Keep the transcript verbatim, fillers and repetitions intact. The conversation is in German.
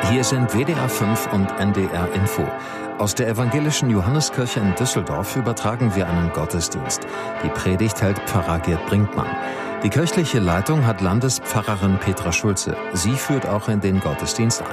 Hier sind W D R fünf und N D R Info. Aus der evangelischen Johanneskirche in Düsseldorf übertragen wir einen Gottesdienst. Die Predigt hält Pfarrer Gerd Brinkmann. Die kirchliche Leitung hat Landespfarrerin Petra Schulze. Sie führt auch in den Gottesdienst ein.